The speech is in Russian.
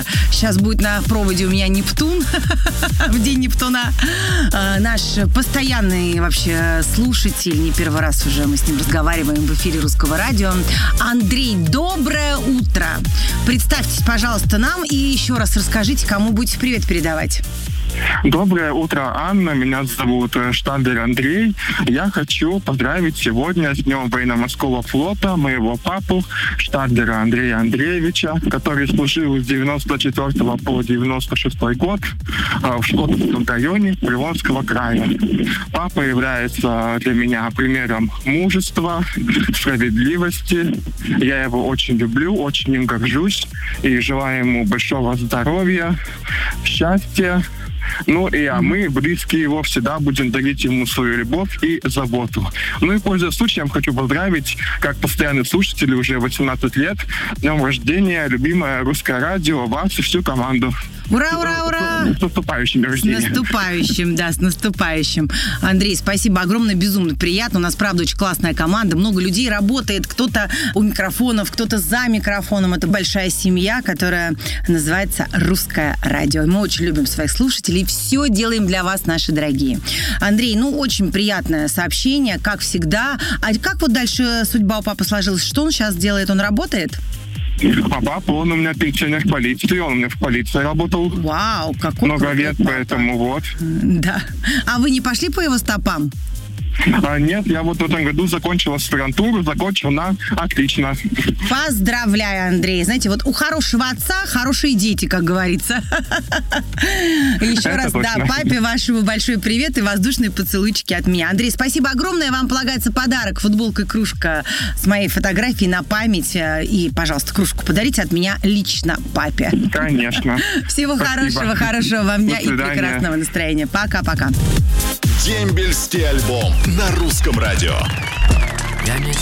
Сейчас будет на проводе у меня Нептун, в день Нептуна. Наш постоянный вообще слушатель, не первый раз уже мы с ним разговариваем в эфире Русского радио. Андрей, доброе утро. Представьтесь, пожалуйста, нам и еще раз расскажите, кому будете привет передавать. Доброе утро, Анна. Меня зовут Штандер Андрей. Я хочу поздравить сегодня с Днем военно-морского флота моего папу Штандера Андрея Андреевича, который служил с 94 по 96 год в Шкотовском районе Приволжского края. Папа является для меня примером мужества, справедливости. Я его очень люблю, очень им горжусь и желаю ему большого здоровья, счастья. Ну и мы, близкие его, всегда будем дарить ему свою любовь и заботу. Ну и, пользуясь случаем, хочу поздравить, как постоянный слушатель уже 18 лет, с днем рождения, любимое Русское радио, вас и всю команду. Ура, ура, ура! С наступающим рождением. С наступающим, да, с наступающим. Андрей, спасибо огромное, безумно приятно. У нас, правда, очень классная команда. Много людей работает. Кто-то у микрофонов, кто-то за микрофоном. Это большая семья, которая называется Русское радио. Мы очень любим своих слушателей. Все делаем для вас, наши дорогие. Андрей, очень приятное сообщение, как всегда. А как вот дальше судьба у папы сложилась? Что он сейчас делает? Он работает? А папа, он у меня пенсионер полиции, он у меня в полиции работал. Вау, какой много лет, папа. поэтому вот. Да. А вы не пошли по его стопам? Нет, я вот в этом году закончил аспирантуру, закончил на отлично. Поздравляю, Андрей. Знаете, вот у хорошего отца хорошие дети, как говорится. Еще раз, да, папе вашему большой привет и воздушные поцелуйчики от меня. Андрей, спасибо огромное. Вам полагается подарок. Футболка и кружка с моей фотографией на память. И, пожалуйста, кружку подарите от меня лично папе. Конечно. Всего хорошего вам дня и прекрасного настроения. Пока-пока. Дембельский альбом на Русском радио.